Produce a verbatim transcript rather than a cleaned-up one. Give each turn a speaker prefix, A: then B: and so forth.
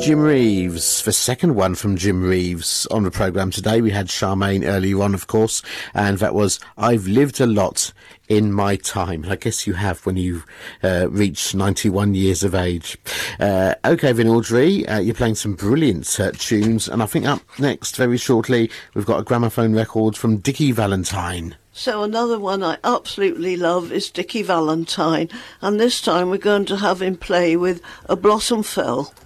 A: Jim Reeves, the second one from Jim Reeves on the programme today. We had Charmaine earlier on, of course, and that was I've Lived a Lot in My Time. I guess you have when you uh, reach ninety-one years of age. Uh, OK, then, Audrey, uh, you're playing some brilliant uh, tunes, and I think up next, very shortly, we've got a gramophone record from Dickie Valentine.
B: So another one I absolutely love is Dickie Valentine, and this time we're going to have him play with A Blossom Fell.